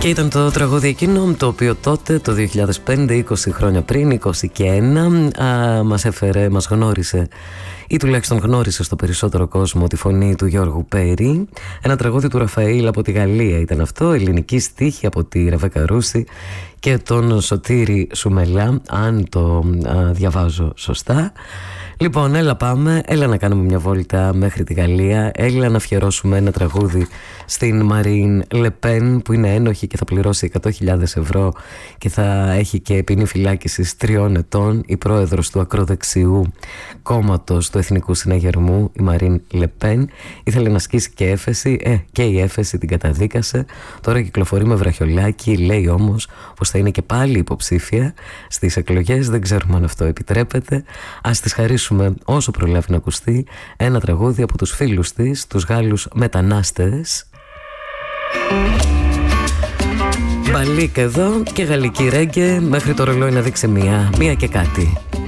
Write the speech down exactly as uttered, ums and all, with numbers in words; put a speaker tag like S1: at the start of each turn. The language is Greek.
S1: Και ήταν το τραγούδι εκείνο το οποίο τότε το δύο χιλιάδες πέντε, είκοσι χρόνια πριν, είκοσι και ένα, α, μας έφερε, μας γνώρισε ή τουλάχιστον γνώρισε στο περισσότερο κόσμο τη φωνή του Γιώργου Πέρι. Ένα τραγούδι του Ραφαήλ από τη Γαλλία ήταν αυτό, ελληνική στίχη από τη Ρεβέκα Ρούση και τον Σωτήρη Σουμελά, αν το α, διαβάζω σωστά. Λοιπόν, έλα πάμε, έλα να κάνουμε μια βόλτα μέχρι τη Γαλλία, έλα να αφιερώσουμε ένα τραγούδι στην Μαρίν Λεπέν που είναι ένοχη και θα πληρώσει εκατό χιλιάδες ευρώ και θα έχει και ποινή φυλάκισης τριών ετών. Η πρόεδρος του ακροδεξιού κόμματος του Εθνικού Συναγερμού, η Μαρίν Λεπέν, ήθελε να ασκήσει και έφεση, ε, και η έφεση την καταδίκασε. Τώρα κυκλοφορεί με βραχιολάκι, λέει όμως πως θα είναι και πάλι υποψήφια στις εκλογές. Δεν ξέρουμε αν αυτό επιτρέπεται. Ας της χαρίσουμε όσο προλάβει να ακουστεί ένα τραγούδι από τους φίλους της, τους Γάλλους μετανάστες. Μπαλίκ εδώ και γαλλική ρέγγε μέχρι το ρολόι να δείξει μία, μία και κάτι.